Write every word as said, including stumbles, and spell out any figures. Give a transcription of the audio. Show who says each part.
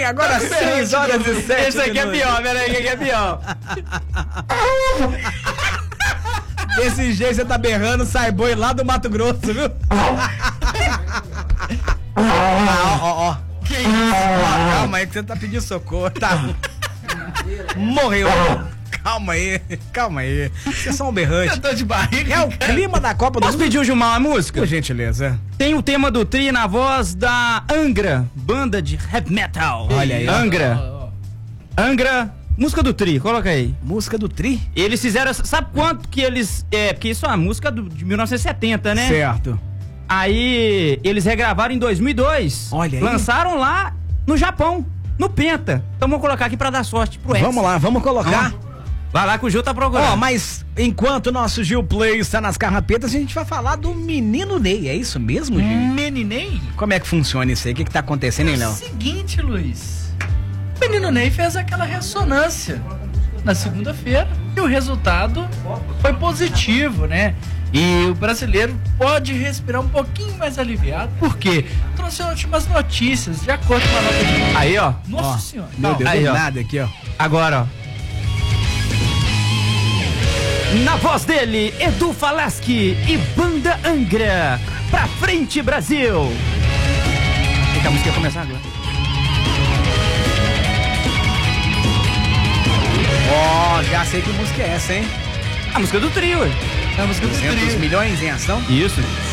Speaker 1: bem, agora seis horas e sete
Speaker 2: Esse aqui
Speaker 1: minutos.
Speaker 2: é pior, peraí, esse aqui é pior.
Speaker 1: Desse jeito você tá berrando, sai boi lá do Mato Grosso, viu? Ah, ó, ó, ó.
Speaker 2: Que isso?
Speaker 1: Ó, calma aí que você tá pedindo socorro, tá? Morreu. Calma aí, calma aí. Vocês são um berrante.
Speaker 2: Eu tô de barriga.
Speaker 1: É o clima da Copa do
Speaker 2: Posso
Speaker 1: Mundo.
Speaker 2: pedir o Gilmar uma música?
Speaker 1: Por gentileza.
Speaker 2: Tem o tema do Tri na voz da Angra, banda de heavy metal.
Speaker 1: Olha aí, ó.
Speaker 2: Angra. Angra, música do Tri, coloca aí.
Speaker 1: Música do Tri?
Speaker 2: Eles fizeram, essa- sabe quanto que eles, é, porque isso é uma música do- de mil novecentos e setenta, né?
Speaker 1: Certo.
Speaker 2: Aí eles regravaram em dois mil e dois.
Speaker 1: Olha aí.
Speaker 2: Lançaram lá no Japão, no Penta. Então vamos colocar aqui pra dar sorte pro X.
Speaker 1: Vamos lá, vamos colocar.
Speaker 2: Vai lá que o Gil tá procurando.
Speaker 1: Ó, mas enquanto o nosso Gil Play está nas carrapetas, a gente vai falar do menino Ney. É isso mesmo, Gil?
Speaker 3: Meninei?
Speaker 1: Como é que funciona isso aí? O que que tá acontecendo, hein,
Speaker 3: É o
Speaker 1: Léo?
Speaker 3: seguinte, Luiz. O menino Ney fez aquela ressonância na segunda-feira e o resultado foi positivo, né? E o brasileiro pode respirar um pouquinho mais aliviado, porque trouxe ótimas notícias, de acordo com a nota de...
Speaker 2: Aí, ó.
Speaker 3: Nossa
Speaker 1: Ó,
Speaker 3: senhora.
Speaker 1: Meu
Speaker 3: Não,
Speaker 1: Deus,
Speaker 2: aí,
Speaker 1: do
Speaker 2: ó.
Speaker 1: nada aqui, ó.
Speaker 2: Agora, ó. Na voz dele, Edu Falaschi e Banda Angra. Pra frente, Brasil! Tem que a música ia começar agora.
Speaker 1: Ó, já sei que música é essa, hein?
Speaker 2: A música do trio, ué.
Speaker 3: é a música do
Speaker 1: duzentos
Speaker 3: trio.
Speaker 1: milhões em ação?
Speaker 2: Isso.